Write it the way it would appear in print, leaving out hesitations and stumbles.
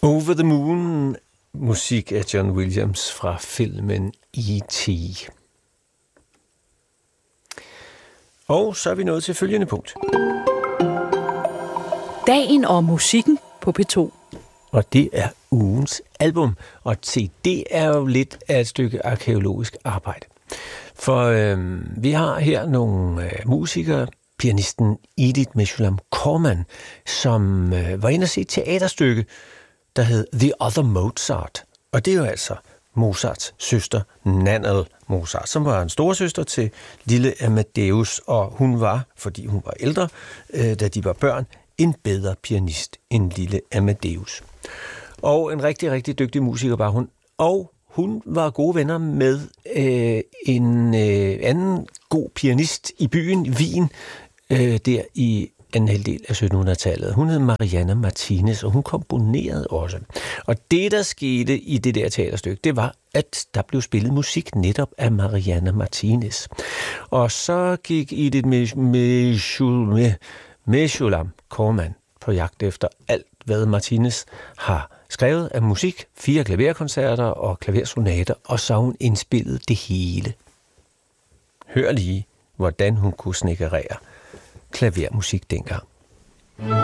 Over the Moon, musik af John Williams fra filmen E.T. Og så er vi nået til følgende punkt. Dagen og musikken på P2. Og det er ugens album. Og se, det er jo lidt af et stykke arkæologisk arbejde. For vi har her nogle musikere, pianisten Edith Meshulam Korman, som var inde og se et teaterstykke, der hed The Other Mozart. Og det er jo altså Mozarts søster, Nannerl Mozart, som var en storesøster til lille Amadeus, og hun var, fordi hun var ældre, da de var børn, en bedre pianist end lille Amadeus. Og en rigtig, rigtig dygtig musiker var hun. Og hun var gode venner med en anden god pianist i byen, Wien, der i anden halvdel af 1700-tallet. Hun hed Mariana Martinez, og hun komponerede også. Og det, der skete i det der teaterstykke, det var, at der blev spillet musik netop af Mariana Martinez. Og så gik Edith Meshulam Korman på jagt efter alt, hvad Martinez har skrevet af musik, 4 klaverkoncerter og klaversonater, og så hun indspillet det hele. Hør lige, hvordan hun kunne snekkerere klavermusik dengang.